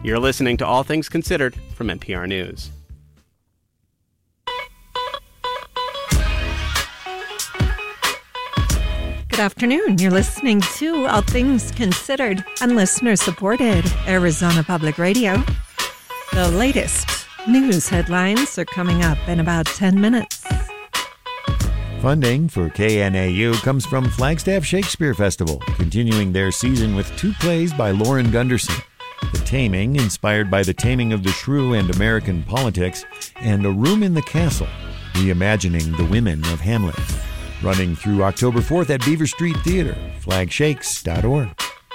You're listening to All Things Considered from NPR News. Good afternoon. You're listening to All Things Considered on listener-supported Arizona Public Radio. The latest news headlines are coming up in about 10 minutes. Funding for KNAU comes from Flagstaff Shakespeare Festival, continuing their season with 2 plays by Lauren Gunderson. The Taming, inspired by The Taming of the Shrew and American Politics, and A Room in the Castle, reimagining the women of Hamlet. Running through October 4th at Beaver Street Theater, flagshakes.org.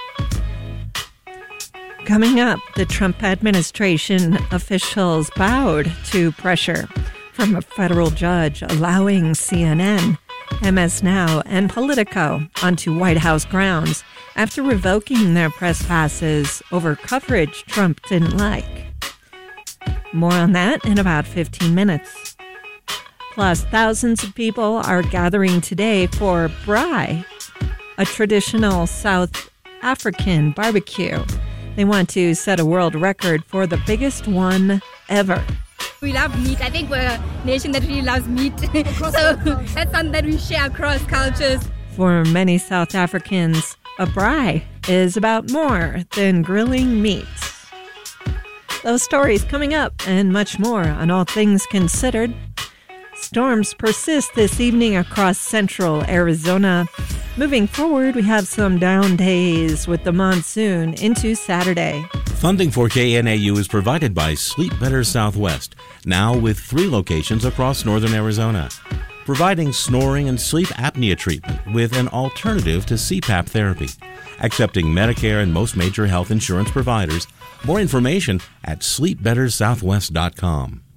Coming up, the Trump administration officials bowed to pressure from a federal judge allowing CNN, MS Now, and Politico onto White House grounds after revoking their press passes over coverage Trump didn't like. More on that in about 15 minutes. Plus, thousands of people are gathering today for braai, a traditional South African barbecue. They want to set a world record for the biggest one ever. We love meat. I think we're a nation that really loves meat. So that's something that we share across cultures. For many South Africans, a braai is about more than grilling meat. Those stories coming up and much more on All Things Considered. Storms persist this evening across central Arizona. Moving forward, we have some down days with the monsoon into Saturday. Funding for KNAU is provided by Sleep Better Southwest, now with 3 locations across northern Arizona, providing snoring and sleep apnea treatment with an alternative to CPAP therapy, accepting Medicare and most major health insurance providers. More information at sleepbettersouthwest.com.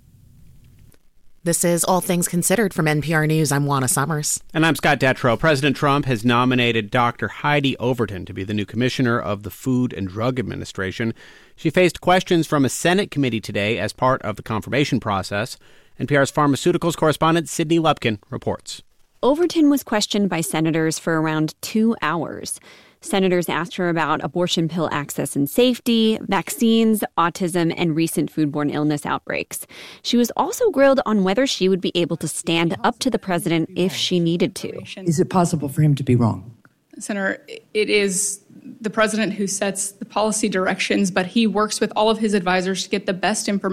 This is All Things Considered from NPR News. I'm Juana Summers. And I'm Scott Detrow. President Trump has nominated Dr. Heidi Overton to be the new commissioner of the Food and Drug Administration. She faced questions from a Senate committee today as part of the confirmation process. NPR's pharmaceuticals correspondent Sydney Lupkin reports. Overton was questioned by senators for around 2 hours. Senators asked her about abortion pill access and safety, vaccines, autism, and recent foodborne illness outbreaks. She was also grilled on whether she would be able to stand up to the president if she needed to. Is it possible for him to be wrong? Senator, it is the president who sets the policy directions, but he works with all of his advisors to get the best information